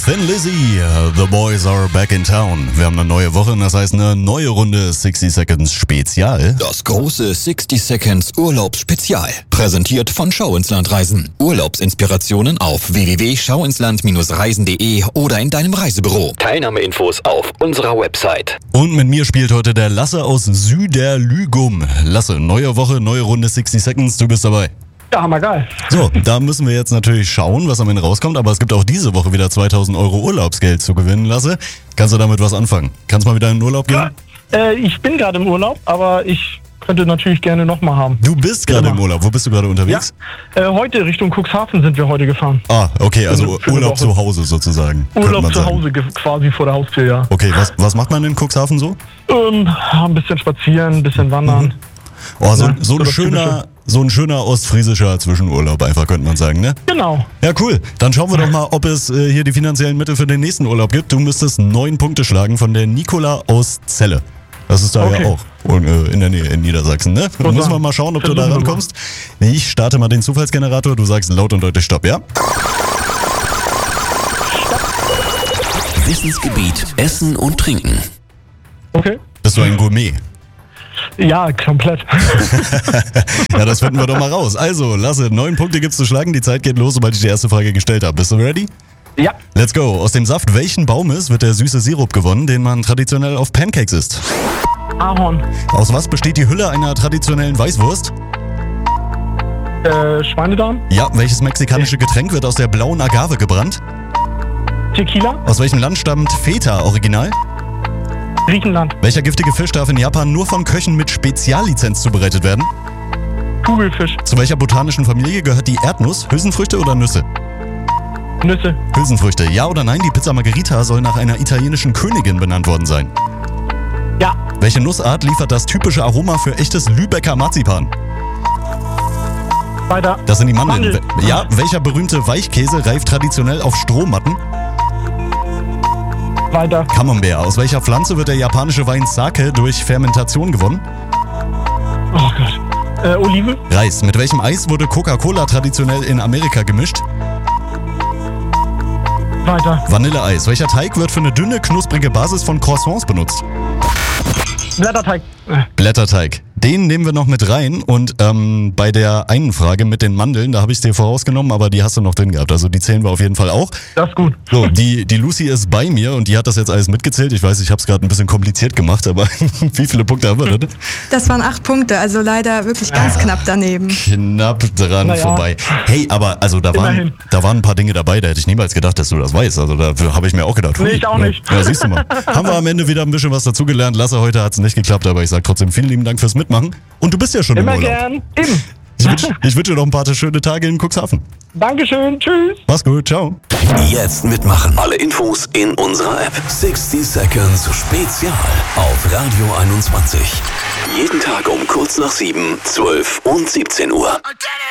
Thin Lizzy, The Boys Are Back in Town. Wir haben eine neue Woche und das heißt eine neue Runde 60 Seconds Spezial. Das große 60 Seconds Urlaubsspezial. Präsentiert von Schau ins Land Reisen. Urlaubsinspirationen auf www.schauinsland-reisen.de oder in deinem Reisebüro. Teilnahmeinfos auf unserer Website. Und mit mir spielt heute der Lasse aus Süderlügum. Lasse, neue Woche, neue Runde 60 Seconds, du bist dabei. Ja, hammergeil. So, da müssen wir jetzt natürlich schauen, was am Ende rauskommt, aber es gibt auch diese Woche wieder 2000 Euro Urlaubsgeld zu gewinnen, Lasse. Kannst du damit was anfangen? Kannst du mal wieder in den Urlaub gehen? Ja, ich bin gerade im Urlaub, aber ich könnte natürlich gerne nochmal haben. Du bist gerade im Urlaub. Wo bist du gerade unterwegs? Ja, heute Richtung Cuxhaven sind wir heute gefahren. Ah, okay, also Für eine Urlaub Woche. zu Hause sozusagen. Urlaub zu Hause quasi vor der Haustür, ja. Okay, was macht man in Cuxhaven so? Ein bisschen spazieren, ein bisschen wandern. Oh, so Ja, ein das schöner ostfriesischer Zwischenurlaub einfach, könnte man sagen, ne? Genau. Ja, cool. Dann schauen wir doch mal, ob es hier die finanziellen Mittel für den nächsten Urlaub gibt. Du müsstest 9 Punkte schlagen von der Nicola aus Celle. Das ist da Okay. ja auch in der Nähe in Niedersachsen, ne? Gut, Müssen wir dann mal schauen, ob du da versuchen wir rankommst. Ich starte mal den Zufallsgenerator. Du sagst laut und deutlich Stopp, ja? Wissensgebiet Essen und Trinken. Okay. Bist du ein Gourmet? Ja, komplett. Ja, das finden wir doch mal raus. Also, Lasse, 9 Punkte gibt's zu schlagen. Die Zeit geht los, sobald ich die erste Frage gestellt habe. Bist du ready? Ja. Let's go. Aus dem Saft welchen Baumes wird der süße Sirup gewonnen, den man traditionell auf Pancakes isst? Ahorn. Aus was besteht die Hülle einer traditionellen Weißwurst? Schweinedarm. Ja, welches mexikanische Getränk wird aus der blauen Agave gebrannt? Tequila. Aus welchem Land stammt Feta original? Griechenland. Welcher giftige Fisch darf in Japan nur von Köchen mit Speziallizenz zubereitet werden? Kugelfisch. Zu welcher botanischen Familie gehört die Erdnuss? Hülsenfrüchte oder Nüsse? Nüsse. Hülsenfrüchte. Ja oder nein, die Pizza Margherita soll nach einer italienischen Königin benannt worden sein. Ja. Welche Nussart liefert das typische Aroma für echtes Lübecker Marzipan? Weiter. Das sind die Mandeln. Mandel. Ja, welcher berühmte Weichkäse reift traditionell auf Strohmatten? Weiter. Camembert. Aus welcher Pflanze wird der japanische Wein Sake durch Fermentation gewonnen? Oh Gott. Olive. Reis. Mit welchem Eis wurde Coca-Cola traditionell in Amerika gemischt? Weiter. Vanilleeis. Welcher Teig wird für eine dünne, knusprige Basis von Croissants benutzt? Blätterteig. Blätterteig. Den nehmen wir noch mit rein und bei der einen Frage mit den Mandeln, da habe ich es dir vorausgenommen, aber die hast du noch drin gehabt, also die zählen wir auf jeden Fall auch. Das ist gut. So, die Lucy ist bei mir und die hat das jetzt alles mitgezählt. Ich weiß, ich habe es gerade ein bisschen kompliziert gemacht, aber wie viele Punkte haben wir denn? Das waren 8 Punkte, also leider wirklich ganz knapp daneben. Knapp dran Naja. vorbei. Hey, aber also da waren ein paar Dinge dabei, da hätte ich niemals gedacht, dass du das weißt. Also dafür habe ich mir auch gedacht. Nee, ich auch nicht. Ja, siehst du mal. Haben wir am Ende wieder ein bisschen was dazugelernt. Lasse, heute hat es nicht geklappt, aber ich sage trotzdem vielen lieben Dank fürs Mitmachen. Und du bist ja schon Immer im Urlaub. gern. Eben. Ich wünsche dir noch ein paar schöne Tage in Cuxhaven. Dankeschön. Tschüss. Mach's gut, ciao. Jetzt mitmachen. Alle Infos in unserer App. 60 Seconds Spezial auf Radio 21. Jeden Tag um kurz nach 7, 12 und 17 Uhr.